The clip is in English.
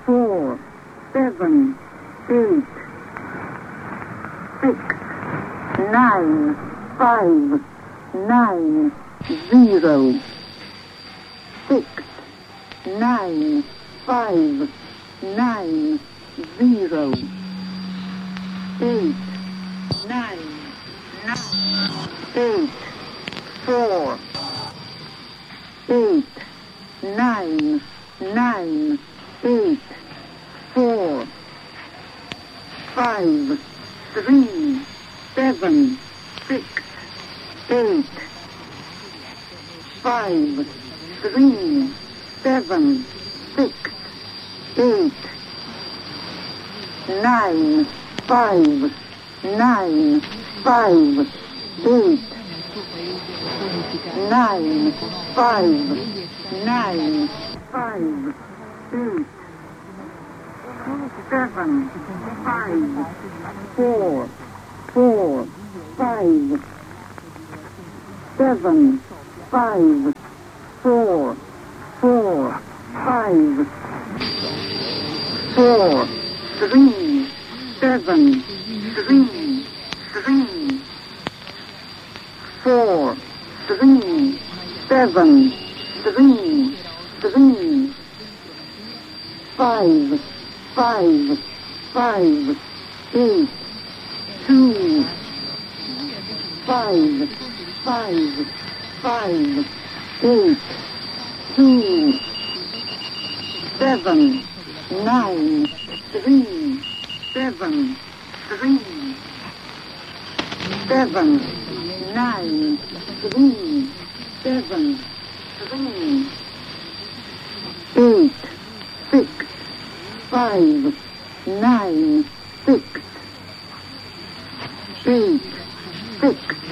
4, 7, 8, 6, 9, 5, 9, 0, 6, 9, 5, 9, 0, 8, 9, 8, 4, 8, 9, 9, 8, 4, 5, 3, 7, 6, 8, 5, 3, 7, 6, 8, 9, 5, 9, 5, 8, 9, 5, 9, 5, 8, 7, 5, 4, 4, 5, 7, 5, 4, 4, 5, 4, 3, 7, 3, 3, 4, 3, 7, 3, 3, 5, 5, 5, 8, 2, 5, 5, 5, 8, 2, 7, 9, 3, 7, 3, 7, 9, 3, 7, 3, 8, 6, 5, 9, 6, 8, 6,